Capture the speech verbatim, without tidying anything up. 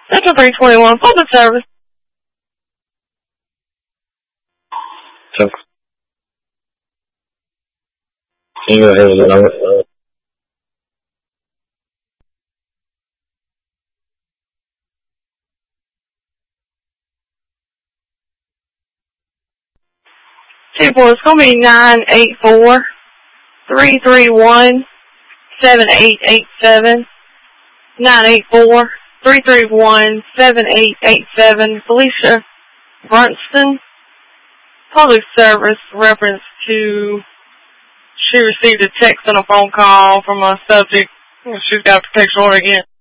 Central three twenty-one, public service. Can you go ahead with the number? Two four, it's going to be nine eight four, three three one, seven eight eight seven. nine eight four, three three one, seven eight eight seven. Felicia Brunston. Public service reference to she received a text and a phone call from a subject. She's got a protection order again.